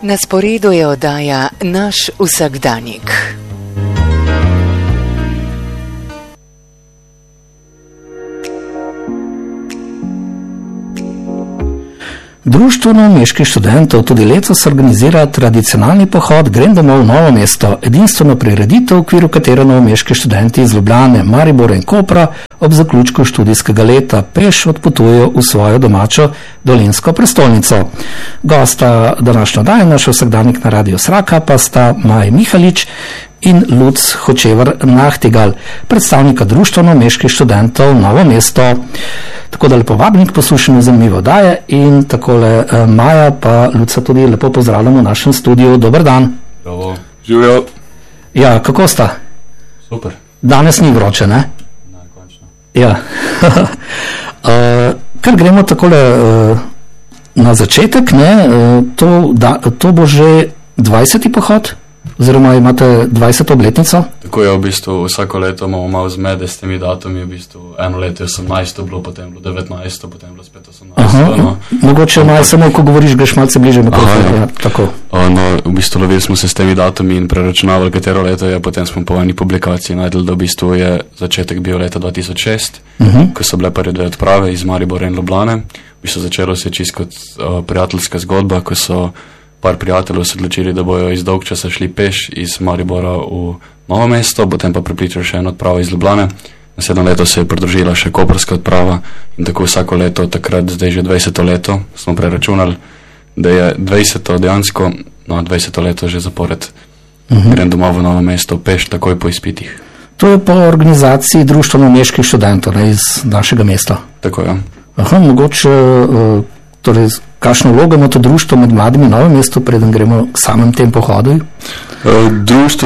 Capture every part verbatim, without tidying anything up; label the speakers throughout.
Speaker 1: Na sporedu je oddaja Naš vsakdanjik.
Speaker 2: Društvo novomeških študentov tudi letos organizira tradicionalni pohod Grem domov v Novo mesto, edinstveno prireditev, v okviru katere novomeški študenti iz Ljubljane, Maribora in Kopra ob zaključku študijskega leta peš odpotujejo v svojo domačo dolenjsko prestolnico. Gosta današnje oddaje Naš vsakdanjik na Radiu Sraka pa sta Maj Mihalič in Luc Hočevar-Nachtigal, predstavnika Društva novomeških študentov Novo mesto. Tako da lepo vabnik poslušamo zanimive oddaje in takole Maja pa Luca tudi lepo pozdravljamo v našem studiu. Dober dan.
Speaker 3: Bravo. Živijo.
Speaker 2: Ja, kako sta?
Speaker 3: Super.
Speaker 2: Danes ni vroče, ne?
Speaker 3: Ne, končno.
Speaker 2: Ja. uh, kar gremo takole uh, na začetek, ne? Uh, to, da, to bo že dvajseti pohod? Oziroma imate dvajseto obletnico?
Speaker 3: Tako je, v bistvu vsako leto imamo malo zmede s temi datumi, v bistvu eno leto je osemnajsto bilo, potem bilo devetnajsto, potem bilo spet osemnajsto. Aha,
Speaker 2: no. Mogoče malo samo, ko govoriš, greš malce bliže mikrofonu. Ja. Ja, tako.
Speaker 3: No, v bistvu lovili smo se s temi datumi in preračunavali, katero leto je, potem smo po eni publikaciji najdeli, da v bistvu je začetek bil leta dva tisoč šest, uh-huh. ko so bile prve dve odprave iz Maribora in Ljubljane. V bistvu začelo se je čisto kot uh, prijateljska zgodba, ko so par prijateljev se odločili, da bojo iz dolgčasa šli peš iz Maribora v Novo mesto, potem pa pripričali še eno odpravo iz Ljubljane. Naslednjo leto se je pridružila še koprska odprava in tako vsako leto, takrat zdaj že dvajseto leto, smo preračunali, da je dvajseto dejansko, no dvajseto leto že zapored, uh-huh. grem domov v Novo mesto peš takoj po izpitih.
Speaker 2: To je po organizaciji Društva novomeških študentov, ne, iz našega mesta.
Speaker 3: Tako je.
Speaker 2: Aha, mogoče, uh, torej, kakšno vlogo ima to društvo med mladimi v Novem mestu, preden gremo k samem tem pohodu?
Speaker 4: Uh, društvo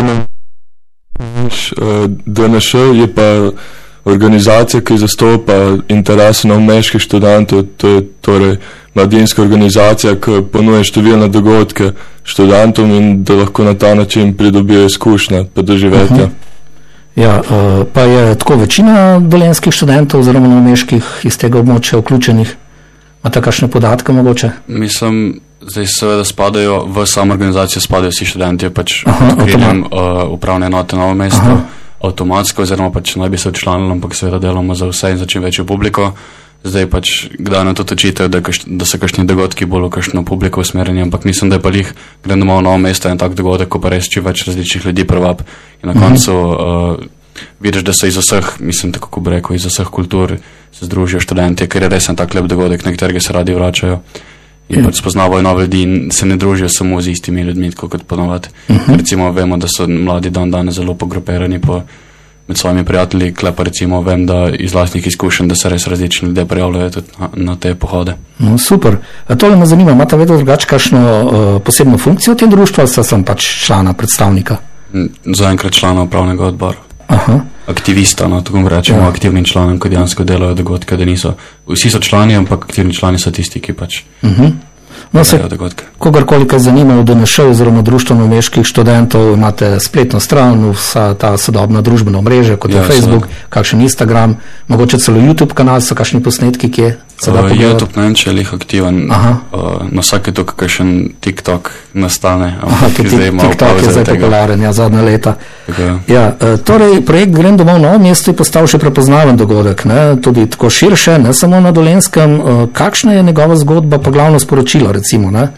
Speaker 4: uh, D N Š je pa organizacija, ki zastopa interese novomeških študentov, to je torej mladinska organizacija, ki ponuja številne dogodke študentom in da lahko na ta način pridobijo izkušnje pa doživetja. Uh-huh.
Speaker 2: Ja, uh, pa je tako večina dolenjskih študentov oziroma novomeških iz tega območja vključenih? Imate kakšne podatke mogoče?
Speaker 3: Mislim, zdaj seveda spadajo, v samo organizacijo spadajo vsi študenti, pač okriljem uh, upravne enote Novo mesto, Aha. avtomatsko, oziroma pač naj bi se odčlanili, ampak seveda delamo za vse in za čim večjo publiko. Zdaj pač, kdaj na to točitev, da, da so kakšni dogodki bolj v kakšno publiko usmerjeni, ampak mislim, da je pa lih Grem domov v Novo mesto en tak dogodek, ko pa res čim več različnih ljudi prvab in na uh-huh. koncu uh, vidiš, da so iz vseh, mislim, tako ko bi rekel, iz vseh kultur se združijo študenti, ker je res en tak lep dogodek, na katerega se radi vračajo in pač spoznavajo nove ljudi in se ne družijo samo z istimi ljudmi, tako kot ponovati. Uh-huh. Recimo vemo, da so mladi dan danes zelo pogrupirani po med svojimi prijatelji, kle pa recimo vem, da iz vlastnih izkušenj, da se res različni ljudje prijavljajo tudi na, na te pohode.
Speaker 2: No, super. A tole me zanima, imate vedno drugače kakšno uh, posebno funkcijo v tem društvu, ali sem pač člana, predstavnika?
Speaker 3: Zaenkrat člana upravnega odbora.
Speaker 2: Aha.
Speaker 3: Aktivista, no, tako rečemo, ja. Aktivnim članom, ki dejansko delajo dogodke, da niso, vsi so člani, ampak aktivni člani so tisti, ki pač
Speaker 2: uh-huh. No, se, kogarkoli kaj zanima v D N Š oziroma Društvo novomeških študentov, imate spletno stran, vsa ta sodobna družbena omrežja, kot je ja, Facebook, seveda. Kakšen Instagram, mogoče celo YouTube kanal, so kakšni posnetki, kje se da
Speaker 3: uh,
Speaker 2: pogledati?
Speaker 3: YouTube ne vem, če je lih aktiven, uh, na vsake to kakšen TikTok nastane.
Speaker 2: Aha, tudi TikTok je zdaj popularen, ja, zadnja leta.
Speaker 3: Tako,
Speaker 2: ja, uh, torej, projekt Grem domov v Novo mesto je postal še prepoznaven dogodek, ne, tudi tako širše, ne samo na Dolenjskem. Uh, kakšna je njegova zgodba, pa glavno sporočilo, recimo, ne?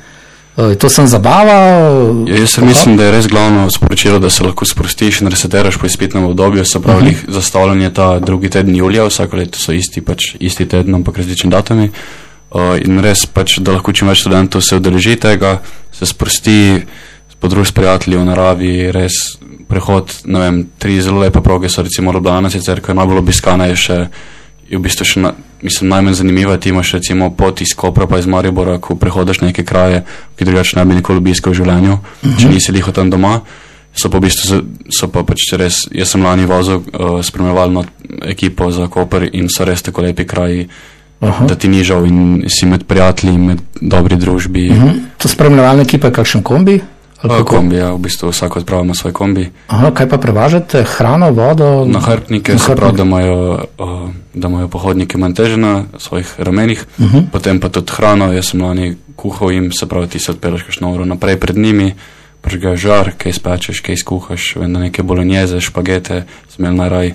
Speaker 2: To sem zabava?
Speaker 3: Ja, jaz se mislim, da je res glavno sporočilo, da se lahko sprostiš in resetiraš po izpitnem obdobju, se pravi, uh-huh. zastavljanje ta drugi teden julija, vsako leto so isti, pač isti teden, ampak različni datumi. Uh, in res pač, da lahko čim več študentov se udeleži tega, se sprosti, podruž s prijatelji v naravi, res prehod, ne vem, tri zelo lepe proge so recimo Ljubljana, sicer, ko je najbolj obiskana je še, je v bistvu še, na, mislim, najmanj zanimiva, ti imaš recimo pot iz Kopra pa iz Maribora, ko prehodaš neke kraje, ki drugače ne bi nikoli obiskal v življenju, uh-huh. če nisi liho tam doma, so pa v bistvu, so pa pač res, jaz sem lani vozil uh, spremljevalno ekipo za Koper in so res tako lepi kraji, uh-huh. da ti ni žal in si med prijatelji, med dobri družbi.
Speaker 2: Uh-huh. To spremljevalna ekipa je kakšen kombi?
Speaker 3: Kombi, ja, v bistvu vsako odpravimo svoj kombi.
Speaker 2: Aha, kaj pa prevažate? Hrano, vodo?
Speaker 3: Nahrbtnike, se pravi, da imajo, da imajo pohodniki manj teže na svojih ramenih, uh-huh. Potem pa tudi hrano, jaz sem lani kuhal jim, se pravi, ti se odpeleš kakšno uro naprej pred njimi, prižgaš žar, kaj spečeš, kaj skuhaš, vem, da neke bolognese, špagete, sem imel najraj,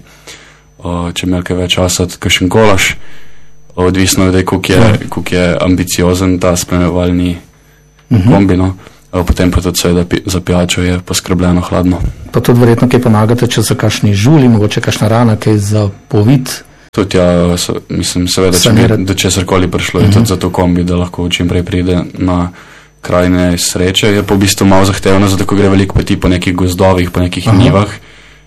Speaker 3: če imel kaj več časa, kakšen golaš, odvisno od tega, koliko je, uh-huh. koliko je ambiciozen ta spremljevalni uh-huh. kombi, no. Potem pa tudi seveda za pijačo je poskrbljeno hladno.
Speaker 2: Pa tudi verjetno kaj pomagate, če so kakšni žuli, mogoče kakšna rana, kaj za povid?
Speaker 3: Tudi ja, so, mislim seveda, če bi do česarkoli prišlo, je uh-huh. tudi za to kombi, da lahko čim prej pride na krajne sreče. Je pa v bistvu malo zahtevno, zato ko gre veliko poti po nekih gozdovih, po nekih uh-huh. njivah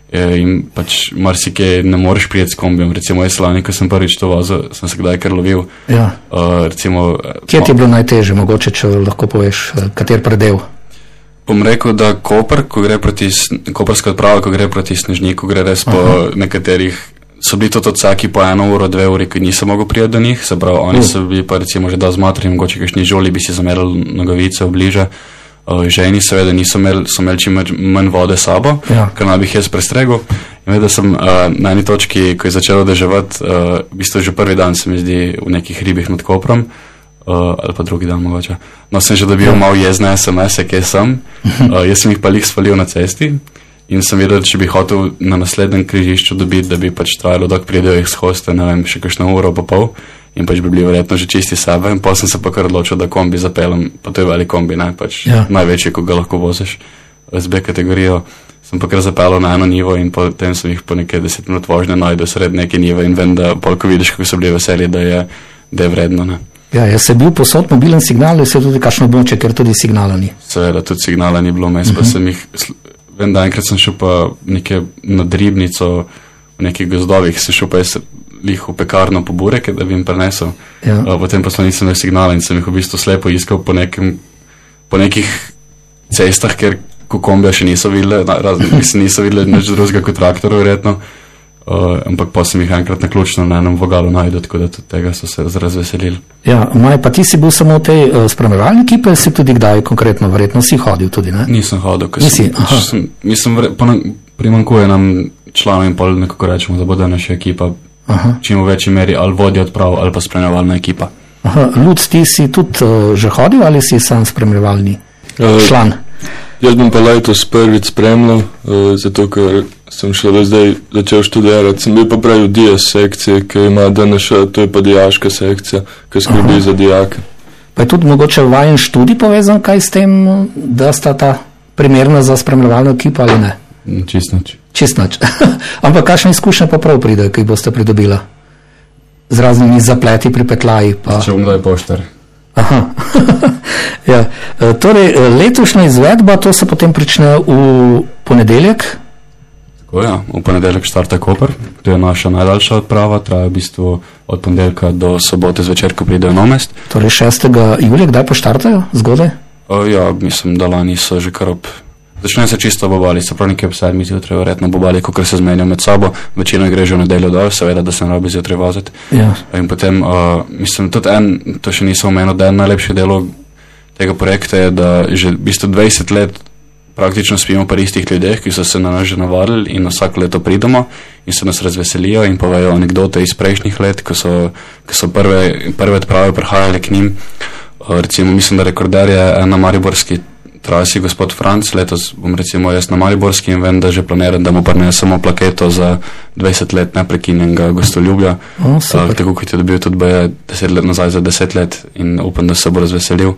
Speaker 3: in pač marsikaj ne moreš prijeti s kombijem. Recimo jaz lani, ko sem prvič to vozil, sem se kdaj kar lovil. Ja. Uh, recimo,
Speaker 2: Kje ti je bilo najteže, mogoče, če lahko poveš, kater predel?
Speaker 3: Bom rekel, da Koper, ko gre proti, koperska odprava, ko gre proti Snežniku, gre res po Aha. nekaterih, so bili tudi odsaki po eno uro, dve uri, ki nisem mogel prijeti do njih, se pravi, oni uh. so bili pa recimo že da zmatrani, mogoče kakšni žoli bi si zamerili nogavice v bliže. Uh, ženi seveda niso imeli, so imeli čim manj vode sabo, ja. Ker naj bi jih jaz prestregel. In vedel sem uh, na eni točki, ko je začelo deževati, uh, v bistvu že prvi dan se mi zdi v nekih hribih nad Koprom, uh, ali pa drugi dan mogoče. No, sem že dobil ja. malo jezne es em ese, kje sem, uh, jaz sem jih pa lih svalil na cesti in sem vedel, če bi hotel na naslednjem križišču dobiti, da bi pač trajalo, dok pridejo jih s hoste, ne vem, še kakšno uro pa pol. In pač bi bili verjetno že čisti sebe, in pa sem se pa kar odločil, da kombi zapelem, pa to je velik kombi, ne, pač ja. največji, ko ga lahko voziš z B kategorijo, sem pa kar zapelal na eno nivo in potem sem jih po nekaj deset minut vožnje najdel sred neke nive in vem, da polko vidiš, kako so bili veseli, da je, da je vredno, ne.
Speaker 2: Ja, jaz sem bil posod mobilen signal, se tudi kakšno območje, ker tudi signala ni.
Speaker 3: Seveda, tudi signala ni bilo, mes, uh-huh. pa sem jih, vem, da enkrat sem šel pa neke nad ribnico v nekih gozdovih, sem šel pa jaz lih v pekarno po bureke, da bi jim prenesel. Ja. Uh, potem pa nisem imel signala in sem jih v bistvu slepo iskal po, nekem, po nekih cestah, ker ko kombija še niso videli, mislim, niso videli nič drugega kot traktorov, verjetno. Uh, ampak pa sem jih enkrat naključno na enem vogalu najdel, tako da tudi tega so se razveselili.
Speaker 2: Ja, Maj, pa ti si bil samo v tej uh, spremljevalni ekipi, si tudi kdaj konkretno, verjetno si hodil tudi, ne?
Speaker 3: Nisem hodil, ker sem, sem, mislim, primankuje nam članov in pol nekako rečemo, da bo danes še ekipa Aha. čim v večji meri ali vodja odprav ali pa spremljevalna ekipa.
Speaker 2: Aha, Lud, ti si tudi uh, že hodil ali si sam spremljevalni uh, član?
Speaker 4: Jaz bom pa letos prvič spremljal, uh, zato ker sem šele zdaj začel študirati. Sem bil pa prej v D S sekcije, ki ima danes, to je pa dijaška sekcija, ki skrbi Aha. za dijake.
Speaker 2: Pa je tudi mogoče vajen študij povezan kaj s tem, da sta ta primerna za spremljevalno ekipo ali ne?
Speaker 3: Čist nič.
Speaker 2: Čist nič. Ampak kakšne izkušnje pa prav pride, ki boste pridobila? Z raznimi zapleti pri petljaji. Pa...
Speaker 3: Če bom daj poštar.
Speaker 2: Aha. ja. Torej, letošnja izvedba, to se potem prične v ponedeljek?
Speaker 3: Tako ja, v ponedeljek štarta Koper. To je naša najdaljša odprava, traja v bistvu od ponedeljka do sobote zvečer, ko pridejo na mest.
Speaker 2: Torej šestega julija, kdaj pa štartajo? Zgodaj?
Speaker 3: O, ja, mislim, da lani so že kar ob... Začne se čisto bobali, se prav nekaj ob sedmi zjutraj, verjetno bobali, ko se zmenijo med sabo, večino gre že v nedeljo dol, seveda, da se ne rabi zjutraj voziti. Ja. In potem, uh, mislim, tudi en, to še nisem omenil, da en najlepši delov tega projekta je, da že v bistvu dvajset let praktično spimo pri istih ljudeh, ki so se na nas že navadili in vsako leto pridemo in se nas razveselijo in povejo anekdote iz prejšnjih let, ko so, ko so prve, prve odprave prihajale k njim. Uh, recimo, mislim, da rekorder je en na mariborski trasi, gospod Franc, letos bom recimo jaz na mariborski in vem, da že planiram, da mu prinesemo plaketo za dvajset let neprekinjenega gostoljubja.
Speaker 2: O, uh,
Speaker 3: tako kot je dobil tudi baje deset let nazaj za deset let in upam, da se bo razveselil.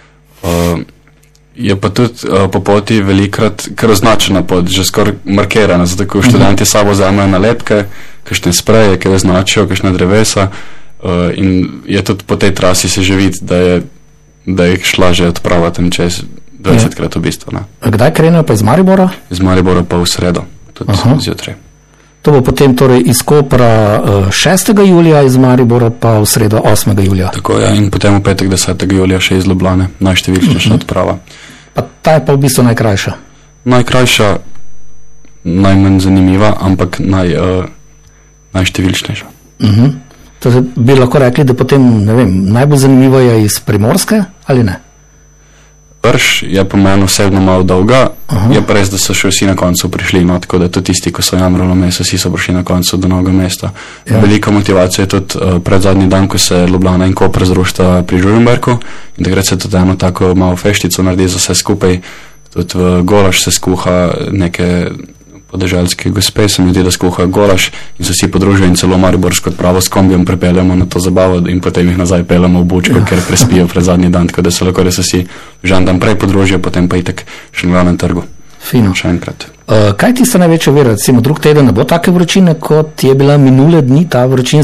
Speaker 3: Uh, je pa tudi uh, po poti velikrat kar označena pot, že skoraj markirana, zato ko študenti sabo vzamajo nalepke, kakšne spreje, ki označijo, kakšne drevesa uh, in je tudi po tej trasi se že vidi, da je, da je šla že odprava tam čez dvajsetkrat v bistvu. Ne.
Speaker 2: Kdaj krenejo pa iz Maribora?
Speaker 3: Iz Maribora pa v sredo, tudi zjutraj.
Speaker 2: To bo potem torej iz Kopra šestega julija, iz Maribora pa v sredo osmega julija.
Speaker 3: Tako ja, in potem v petek desetega julija še iz Ljubljane, najštevilčnejša uh-huh. odprava.
Speaker 2: Pa ta je pa v bistvu najkrajša?
Speaker 3: Najkrajša, najmanj zanimiva, ampak naj, uh, najštevilčnejša.
Speaker 2: Uh-huh. To bi lahko rekli, da potem, ne vem, najbolj zanimivo je iz Primorske ali ne?
Speaker 3: Prš je po meni osebno malo dolga, Aha. je pa res, da so še vsi na koncu prišli, no, tako da tudi tisti, ko so jamralo mesto, vsi so prišli na koncu do novega mesta. Ja. Velika motivacija je tudi uh, pred zadnji dan, ko se Ljubljana in Koper zrušta pri Žužemberku in takrat se tudi eno tako malo feštico naredi za vse skupaj, tudi v golaž se skuha neke podeželske gospe, se mi zdi, da skuha golaž in se vsi podružijo in celo mariborsko odpravo s kombijem pripeljamo na to zabavo in potem jih nazaj peljamo v Bučko, ja. ker prespijo pred zadnji dan, tako da se lahko res vsi žan dan prej podružijo, potem pa itek še na glavnem trgu.
Speaker 2: Fino.
Speaker 3: Še enkrat.
Speaker 2: Uh, kaj ti sta največja vera? Recimo drug teden ne bo take vročine, kot je bila minule dni ta vročinska